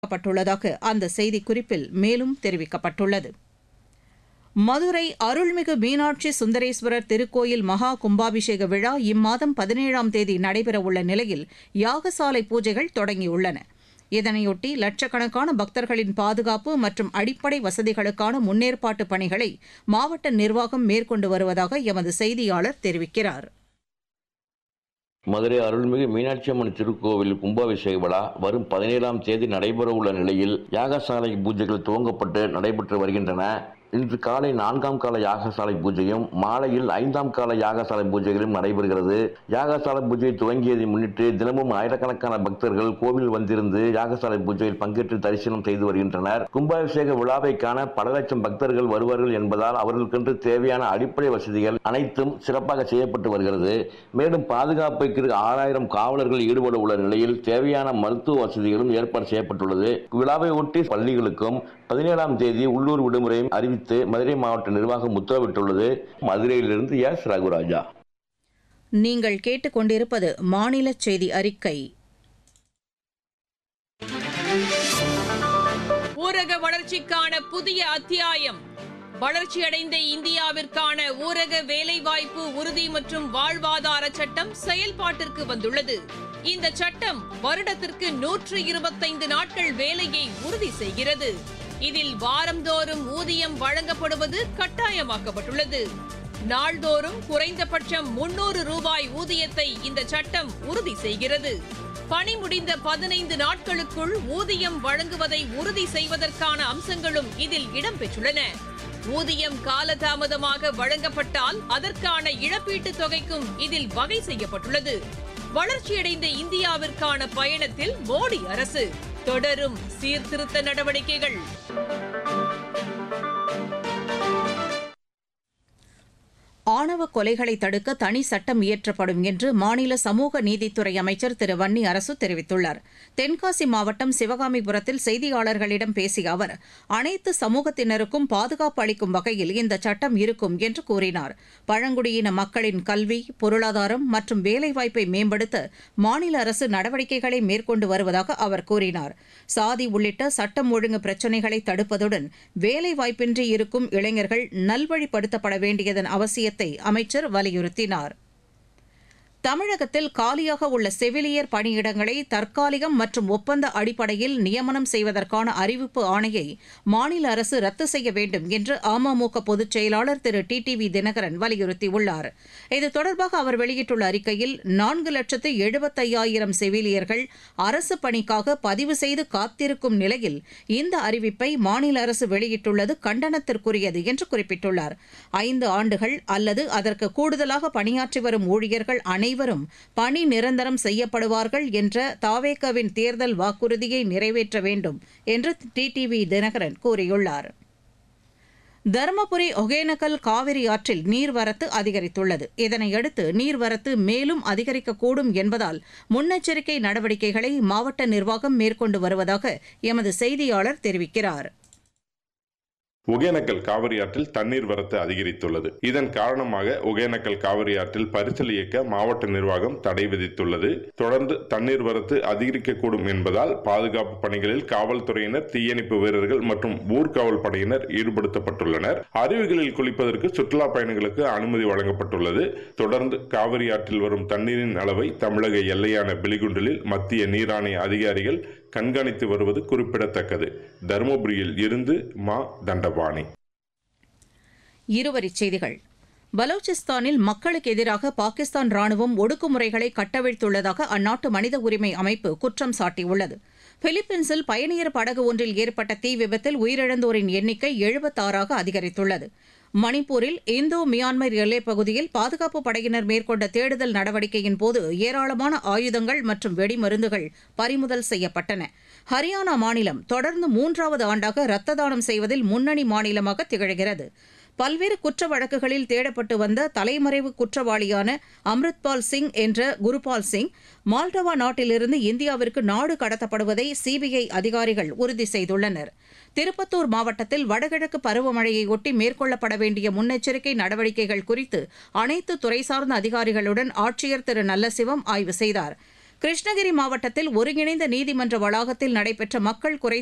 பட்டுள்ளதாக அந்த செய்திக்குறிப்பில் மேலும் தெரிவிக்கப்பட்டுள்ளது. மதுரை அருள்மிகு மீனாட்சி சுந்தரேஸ்வரர் திருக்கோயில் மகா கும்பாபிஷேக விழா இம்மாதம் 17ஆம் தேதி நடைபெறவுள்ள நிலையில் யாகசாலை பூஜைகள் தொடங்கியுள்ளன. இதனையொட்டி லட்சக்கணக்கான பக்தர்களின் பாதுகாப்பு மற்றும் அடிப்படை வசதிகளுக்கான முன்னேற்பாட்டு பணிகளை மாவட்ட நிர்வாகம் மேற்கொண்டு வருவதாக எமது செய்தியாளர் தெரிவிக்கிறார். மதுரை அருள்மிகு மீனாட்சி அம்மன் திருக்கோவில் கும்பாபிஷேக விழா வரும் 17ஆம் தேதி நடைபெறவுள்ள நிலையில் யாகசாலை பூஜைகள் துவங்கப்பட்டு நடைபெற்று வருகின்றன. இன்று காலை 4ஆம் கால யாகசாலை பூஜையும் மாலையில் 5ஆம் கால யாகசாலை பூஜைகளும் நடைபெறுகிறது. யாகசாலை பூஜை துவங்கியதை முன்னிட்டு தினமும் ஆயிரக்கணக்கான பக்தர்கள் கோவில் வந்திருந்து யாகசாலை பூஜையில் பங்கேற்று தரிசனம் செய்து வருகின்றனர். கும்பாபிஷேக விழாவை காண பல லட்சம் பக்தர்கள் வருவார்கள் என்பதால் அவர்களுக்கென்று தேவையான அடிப்படை வசதிகள் அனைத்தும் சிறப்பாக செய்யப்பட்டு வருகிறது. மேலும் பாதுகாப்புக்கு 6000 காவலர்கள் ஈடுபட உள்ள நிலையில் தேவையான மருத்துவ வசதிகளும் ஏற்பாடு செய்யப்பட்டுள்ளது. விழாவை ஒட்டி பள்ளிகளுக்கும் 17ஆம் தேதி உள்ளூர் விடுமுறையும் அறிவித்து மதுரை மாவட்ட நிர்வாகம் உத்தரவிட்டுள்ளது. மதுரையிலிருந்து எஸ் ரகுராஜா. நீங்கள் கேட்டுக்கொண்டிருப்பது மாநில செய்தி அறிக்கை. ஊரக வளர்ச்சிக்கான புதிய அத்தியாயம். வளர்ச்சியடைந்த இந்தியாவிற்கான ஊரக வேலைவாய்ப்பு உறுதி மற்றும் வாழ்வாதார சட்டம் செயல்பாட்டிற்கு வந்துள்ளது. இந்த சட்டம் வருடத்திற்கு 125 நாட்கள் வேலையை உறுதி செய்கிறது. இதில் வாரந்தோறும் ஊதியம் வழங்கப்படுவது கட்டாயமாக்கப்பட்டுள்ளது. நாள்தோறும் குறைந்தபட்சம் 300 ரூபாய் ஊதியத்தை இந்த சட்டம் உறுதி செய்கிறது. பணி முடிந்த 15 நாட்களுக்குள் ஊதியம் வழங்குவதை உறுதி செய்வதற்கான அம்சங்களும் இதில் இடம்பெற்றுள்ளன. ஊதியம் காலதாமதமாக வழங்கப்பட்டால் அதற்கான இழப்பீட்டுத் தொகைக்கும் இதில் வகை செய்யப்பட்டுள்ளது. வளர்ச்சியடைந்த இந்தியாவிற்கான பயணத்தில் மோடி அரசு தொடரும் சீர்திருத்த நடவடிக்கைகள். ஆணவ கொலைகளை தடுக்க தனி சட்டம் இயற்றப்படும் என்று மாநில சமூக நீதித்துறை அமைச்சர் திரு வன்னி அரசு தெரிவித்துள்ளார். தென்காசி மாவட்டம் சிவகாமிபுரத்தில் செய்தியாளர்களிடம் பேசிய அவர், அனைத்து சமூகத்தினருக்கும் பாதுகாப்பு அளிக்கும் வகையில் இந்த சட்டம் இருக்கும் என்று கூறினார். பழங்குடியின மக்களின் கல்வி, பொருளாதாரம் மற்றும் வேலைவாய்ப்பை மேம்படுத்த மாநில அரசு நடவடிக்கைகளை மேற்கொண்டு வருவதாக அவர் கூறினார். சாதி உள்ளிட்ட சட்டம் ஒழுங்கு பிரச்சினைகளை தடுப்பதுடன் வேலைவாய்ப்பின்றி இருக்கும் இளைஞர்கள் நல்வழிப்படுத்தப்பட வேண்டியதன் அவசியத்தை அமைச்சர் வலியுறுத்தினார். தமிழகத்தில் காலியாக உள்ள செவிலியர் பணியிடங்களை தற்காலிகம் மற்றும் ஒப்பந்த அடிப்படையில் நியமனம் செய்வதற்கான அறிவிப்பு ஆணையை மாநில அரசு ரத்து செய்ய வேண்டும் என்று அமமுக பொதுச் செயலாளர் திரு டிடிவி தினகரன் வலியுறுத்தியுள்ளார். இது தொடர்பாக அவர் வெளியிட்டுள்ள அறிக்கையில் 4,75,000 செவிலியர்கள் அரசு பணிக்காக பதிவு செய்து காத்திருக்கும் நிலையில் இந்த அறிவிப்பை மாநில அரசு வெளியிட்டுள்ளது கண்டனத்திற்குரியது என்று குறிப்பிட்டுள்ளார். 5 ஆண்டுகள் அல்லது அதற்கு கூடுதலாக பணியாற்றி வரும் ஊழியர்கள் அனைவரும் பணி நிரந்தரம் செய்யப்படுவார்கள் என்ற தாவேகாவின் தேர்தல் வாக்குறுதியை நிறைவேற்ற வேண்டும் என்று டிடிவி தினகரன் கூறியுள்ளார். தருமபுரி ஒகேனக்கல் காவிரி ஆற்றில் நீர்வரத்து அதிகரித்துள்ளது. இதனையடுத்து நீர்வரத்து மேலும் அதிகரிக்கக்கூடும் என்பதால் முன்னெச்சரிக்கை நடவடிக்கைகளை மாவட்ட நிர்வாகம் மேற்கொண்டு வருவதாக எமது செய்தியாளர் தெரிவிக்கிறார். ஒகேனக்கல் காவிரி ஆற்றில் தண்ணீர் வரத்து அதிகரித்துள்ளது. இதன் காரணமாக ஒகேனக்கல் காவிரி ஆற்றில் பரிசல் இயக்க மாவட்ட நிர்வாகம் தடை விதித்துள்ளது. தொடர்ந்து தண்ணீர் வரத்து அதிகரிக்கக்கூடும் என்பதால் பாதுகாப்பு பணிகளில் காவல்துறையினர், தீயணைப்பு வீரர்கள் மற்றும் ஊர்காவல் படையினர் ஈடுபடுத்தப்பட்டுள்ளனர். அருவிகளில் குளிப்பதற்கு சுற்றுலா பயணிகளுக்கு அனுமதி வழங்கப்பட்டுள்ளது. தொடர்ந்து காவிரி ஆற்றில் வரும் தண்ணீரின் அளவை தமிழக எல்லையான பிலிகுண்டலில் மத்திய நீர் ஆணைய அதிகாரிகள் கண்காணித்து வருவது குறிப்பிடத்தக்கது. தருமபுரியில் இருந்து மா தண்டபாணி. இருவரிச் செய்திகள். பலூச்சிஸ்தானில் மக்களுக்கு எதிராக பாகிஸ்தான் ராணுவம் ஒடுக்குமுறைகளை கட்டவிழ்த்துள்ளதாக அந்நாட்டு மனித உரிமை அமைப்பு குற்றம் சாட்டியுள்ளது. பிலிப்பீன்ஸில் பயணியர் படகு ஒன்றில் ஏற்பட்ட தீ விபத்தில் உயிரிழந்தோரின் எண்ணிக்கை 76 அதிகரித்துள்ளது. மணிப்பூரில் இந்தோ மியான்மர் எல்லைப் பகுதியில் பாதுகாப்பு படையினர் மேற்கொண்ட தேடுதல் நடவடிக்கையின் போது ஏராளமான ஆயுதங்கள் மற்றும் வெடிமருந்துகள் பறிமுதல் செய்யப்பட்டன. ஹரியானா மாநிலம் தொடர்ந்து 3வது ஆண்டாக இரத்த தானம் செய்வதில் முன்னணி மாநிலமாக திகழ்கிறது. பல்வேறு குற்ற வழக்குகளில் தேடப்பட்டு வந்த தலைமறைவு குற்றவாளியான அம்ரித்பால் சிங் என்ற குருபால் சிங் மால்டவா நாட்டிலிருந்து இந்தியாவிற்கு நாடு கடத்தப்படுவதை சிபிஐ அதிகாரிகள் உறுதி செய்துள்ளனர். திருப்பத்தூர் மாவட்டத்தில் வடகிழக்கு பருவமழையையொட்டி மேற்கொள்ளப்பட வேண்டிய முன்னெச்சரிக்கை நடவடிக்கைகள் குறித்து அனைத்து துறை சார்ந்த அதிகாரிகளுடன் ஆட்சியர் திரு நல்லசிவம் ஆய்வு செய்தார். கிருஷ்ணகிரி மாவட்டத்தில் ஒருங்கிணைந்த நீதிமன்ற வளாகத்தில் நடைபெற்ற மக்கள் குறை